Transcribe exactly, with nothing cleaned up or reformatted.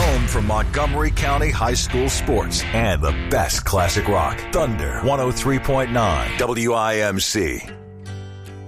home for Montgomery County High School sports and the best classic rock. Thunder one oh three point nine W I M C.